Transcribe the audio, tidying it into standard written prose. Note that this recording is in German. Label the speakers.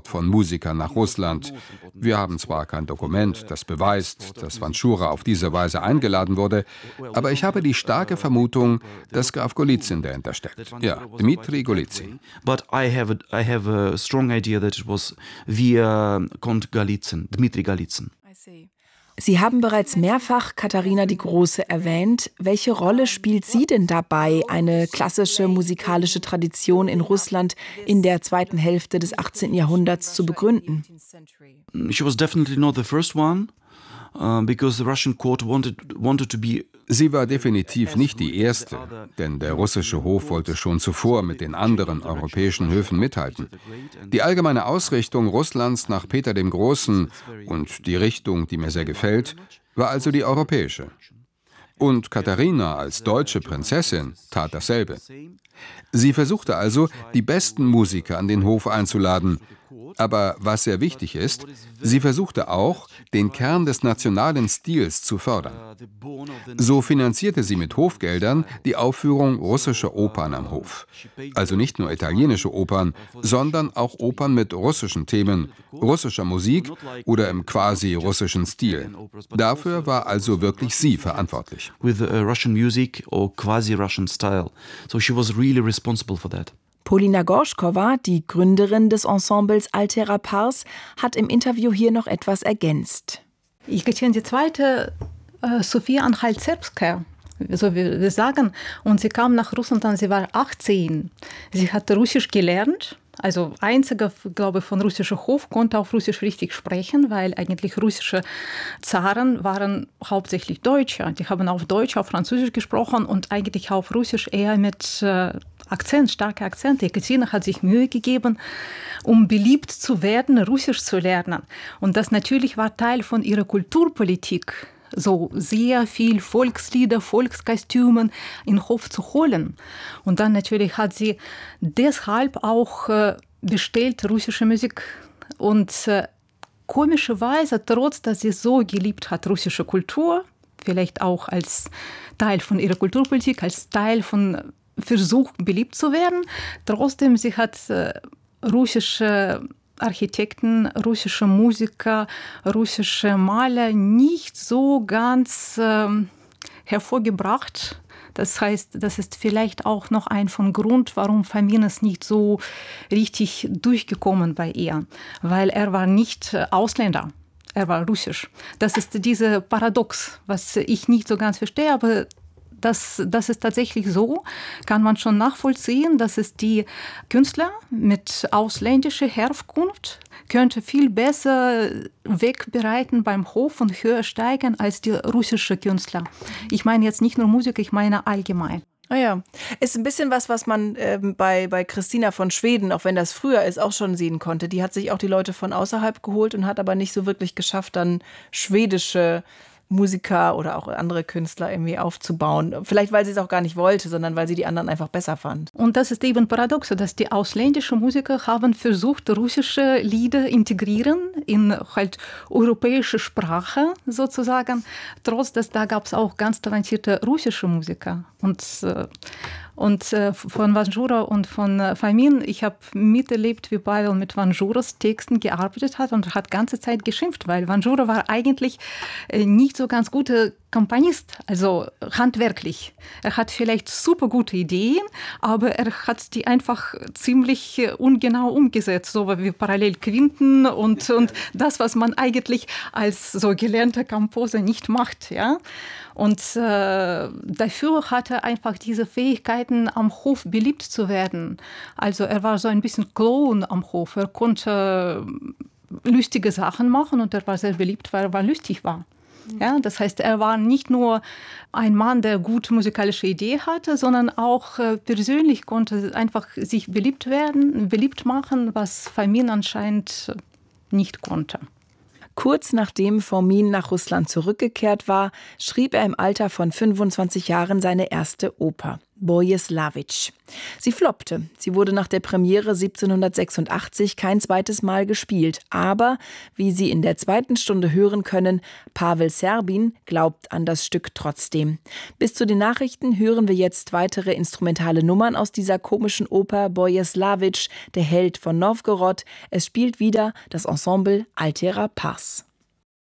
Speaker 1: von Musikern nach Russland. Wir haben zwar kein Dokument, das beweist, dass Vanschura auf diese Weise eingeladen wurde, aber ich habe die starke Vermutung, dass Graf Golizyn dahinter steckt. Ja, Dmitri Golizyn.
Speaker 2: But I have a strong idea that it was via Count Golizyn, Dmitri Golizyn.
Speaker 3: Sie haben bereits mehrfach Katharina die Große erwähnt. Welche Rolle spielt sie denn dabei, eine klassische musikalische Tradition in Russland in der zweiten Hälfte des 18. Jahrhunderts zu begründen?
Speaker 2: She was definitely not the first one, because the Russian court wanted to be.
Speaker 1: Sie war definitiv nicht die erste, denn der russische Hof wollte schon zuvor mit den anderen europäischen Höfen mithalten. Die allgemeine Ausrichtung Russlands nach Peter dem Großen und die Richtung, die mir sehr gefällt, war also die europäische. Und Katharina als deutsche Prinzessin tat dasselbe. Sie versuchte also, die besten Musiker an den Hof einzuladen. Aber was sehr wichtig ist, sie versuchte auch, den Kern des nationalen Stils zu fördern. So finanzierte sie mit Hofgeldern die Aufführung russischer Opern am Hof. Also nicht nur italienische Opern, sondern auch Opern mit russischen Themen, russischer Musik oder im quasi russischen Stil. Dafür war also wirklich sie verantwortlich.
Speaker 2: With Russian music or quasi Russian style. So she was really responsible for that.
Speaker 3: Polina Gorschkowa, die Gründerin des Ensembles Altera Pars, hat im Interview hier noch etwas ergänzt.
Speaker 4: Jekaterina II. Sophia Anhalt-Zerbskaja, so wie wir sagen, und sie kam nach Russland, dann sie war 18. Sie hat Russisch gelernt. Also einziger, glaube ich, von russischem Hof konnte auch Russisch richtig sprechen, weil eigentlich russische Zaren waren hauptsächlich Deutsche. Die haben auf Deutsch, auf Französisch gesprochen und eigentlich auf Russisch eher mit Akzent, starker Akzent. Jekaterina hat sich Mühe gegeben, um beliebt zu werden, Russisch zu lernen. Und das natürlich war Teil von ihrer Kulturpolitik. So sehr viel Volkslieder, Volkskostümen in den Hof zu holen. Und dann natürlich hat sie deshalb auch bestellt russische Musik. Und komischerweise, trotz dass sie so geliebt hat, russische Kultur, vielleicht auch als Teil von ihrer Kulturpolitik, als Teil von Versuch, beliebt zu werden, trotzdem, sie hat russische Architekten, russische Musiker, russische Maler nicht so ganz hervorgebracht. Das heißt, das ist vielleicht auch noch ein von Grund, warum Fomin ist nicht so richtig durchgekommen bei ihr. Weil er war nicht Ausländer, er war russisch. Das ist diese Paradox, was ich nicht so ganz verstehe, aber das ist tatsächlich so, kann man schon nachvollziehen, dass es die Künstler mit ausländischer Herkunft könnte viel besser wegbereiten beim Hof und höher steigen als die russischen Künstler. Ich meine jetzt nicht nur Musik, ich meine allgemein.
Speaker 3: Ah ja, ist ein bisschen was man bei Christina von Schweden, auch wenn das früher ist, auch schon sehen konnte. Die hat sich auch die Leute von außerhalb geholt und hat aber nicht so wirklich geschafft, dann schwedische Musiker oder auch andere Künstler irgendwie aufzubauen. Vielleicht, weil sie es auch gar nicht wollte, sondern weil sie die anderen einfach besser fand.
Speaker 4: Und das ist eben paradox, dass die ausländischen Musiker haben versucht, russische Lieder integrieren in halt europäische Sprache sozusagen. Trotz dass da gab es auch ganz talentierte russische Musiker. Und von Vanschura und von Fomin, ich habe miterlebt, wie Pavel mit Vanchuras Texten gearbeitet hat und hat ganze Zeit geschimpft, weil Vanschura war eigentlich nicht so ganz guter Komponist, also handwerklich. Er hat vielleicht super gute Ideen, aber er hat die einfach ziemlich ungenau umgesetzt, so wie Parallelquinten und das, was man eigentlich als so gelernter Komposer nicht macht, ja. Und dafür hatte er einfach diese Fähigkeiten, am Hof beliebt zu werden. Also er war so ein bisschen Clown am Hof. Er konnte lustige Sachen machen und er war sehr beliebt, weil er lustig war. Ja, das heißt, er war nicht nur ein Mann, der gute musikalische Idee hatte, sondern auch persönlich konnte einfach sich beliebt machen, was Fomin anscheinend nicht konnte.
Speaker 3: Kurz nachdem Fomin nach Russland zurückgekehrt war, schrieb er im Alter von 25 Jahren seine erste Oper. Boleslavic. Sie floppte. Sie wurde nach der Premiere 1786 kein zweites Mal gespielt. Aber, wie Sie in der zweiten Stunde hören können, Pavel Serbin glaubt an das Stück trotzdem. Bis zu den Nachrichten hören wir jetzt weitere instrumentale Nummern aus dieser komischen Oper Boleslavic, der Held von Nowgorod. Es spielt wieder das Ensemble Altera Pars.